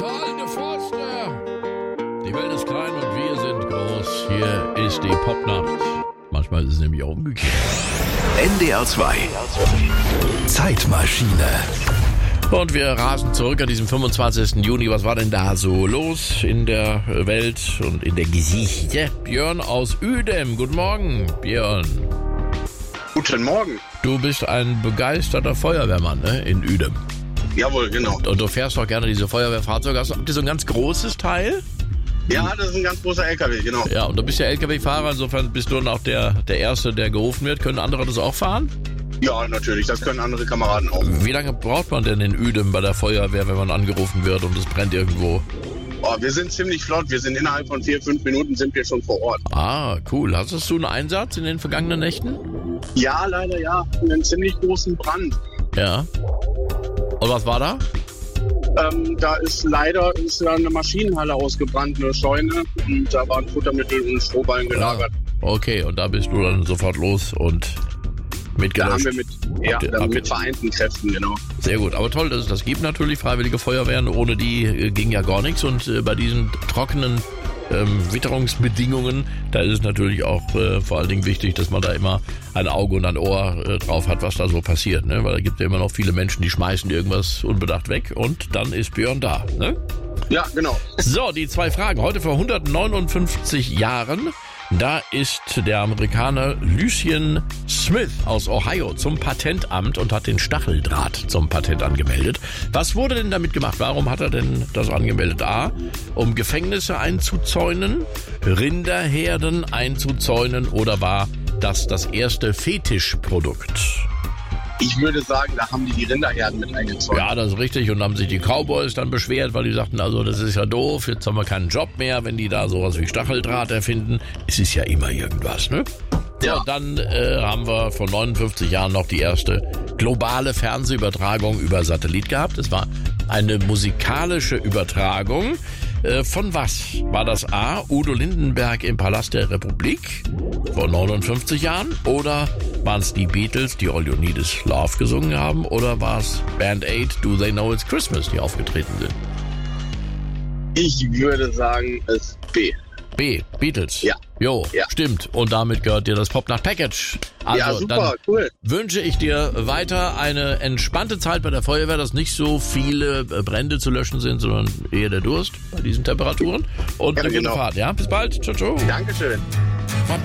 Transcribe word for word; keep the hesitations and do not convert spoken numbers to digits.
Toll, der Forster! Die Welt ist klein und wir sind groß. Hier ist die Popnacht. Manchmal ist es nämlich auch umgekehrt. N D R zwei Zeitmaschine. Und wir rasen zurück an diesem fünfundzwanzigsten Juni. Was war denn da so los in der Welt und in der Geschichte? Björn aus Uedem. Guten Morgen, Björn. Guten Morgen. Du bist ein begeisterter Feuerwehrmann, ne, in Uedem. Jawohl, genau. Und du fährst doch gerne diese Feuerwehrfahrzeuge. Hast du habt ihr so ein ganz großes Teil? Ja, das ist ein ganz großer L K W, genau. Ja, und du bist ja L K W-Fahrer. Insofern bist du dann auch der, der Erste, der gerufen wird. Können andere das auch fahren? Ja, natürlich, das können andere Kameraden auch. Wie lange braucht man denn in Uedem bei der Feuerwehr, wenn man angerufen wird und es brennt irgendwo? Oh, wir sind ziemlich flott, wir sind innerhalb von vier, fünf Minuten sind wir schon vor Ort. Ah, cool. Hattest du einen Einsatz in den vergangenen Nächten? Ja, leider ja, einen ziemlich großen Brand. Ja. Und was war da? Ähm, da ist leider ist da eine Maschinenhalle ausgebrannt, eine Scheune, und da waren Futtermittel und Strohballen gelagert. Okay, und da bist du dann sofort los und mitgelöscht. Da haben wir mit, ja, Habt ihr- dann habt mit ihr- vereinten Kräften, genau. Sehr gut, aber toll, dass es das gibt natürlich, Freiwillige Feuerwehren. Ohne die äh, ging ja gar nichts. Und äh, bei diesen trockenen ähm, Witterungsbedingungen, da ist es natürlich auch äh, vor allen Dingen wichtig, dass man da immer ein Auge und ein Ohr äh, drauf hat, was da so passiert. Ne? Weil da gibt ja immer noch viele Menschen, die schmeißen irgendwas unbedacht weg und dann ist Björn da. Ne? Ja, genau. So, die zwei Fragen. Heute vor hundertneunundfünfzig Jahren, da ist der Amerikaner Lucien Smith aus Ohio zum Patentamt und hat den Stacheldraht zum Patent angemeldet. Was wurde denn damit gemacht? Warum hat er denn das angemeldet? A, um Gefängnisse einzuzäunen, Rinderherden einzuzäunen, oder war das das erste Fetischprodukt? Ich würde sagen, da haben die die Rinderherden mit eingezäunt. Ja, das ist richtig. Und dann haben sich die Cowboys dann beschwert, weil die sagten, also das ist ja doof, jetzt haben wir keinen Job mehr, wenn die da sowas wie Stacheldraht erfinden. Es ist ja immer irgendwas, ne? Ja, Ja. dann äh, haben wir vor neunundfünfzig Jahren noch die erste globale Fernsehübertragung über Satellit gehabt. Es war eine musikalische Übertragung. Äh, von was? War das A, Udo Lindenberg im Palast der Republik vor neunundfünfzig Jahren? Oder waren es die Beatles, die All You Need Is Love gesungen haben? Oder war es Band aid, Do They Know It's Christmas, die aufgetreten sind? Ich würde sagen, es B. B, Beatles. Ja. Jo, Ja. stimmt. Und damit gehört dir das Popnacht-Package. Also, Ja, super, dann cool. wünsche ich dir weiter eine entspannte Zeit bei der Feuerwehr, dass nicht so viele äh, Brände zu löschen sind, sondern eher der Durst bei diesen Temperaturen. Und Ja, eine gute genau. Fahrt, ja? Bis bald. Ciao, ciao. Dankeschön.